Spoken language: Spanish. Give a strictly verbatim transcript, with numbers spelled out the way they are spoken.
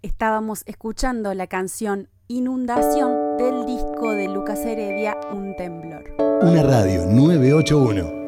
Estábamos escuchando la canción Inundación del disco de Lucas Heredia, Un Temblor. Una radio nueve ocho uno.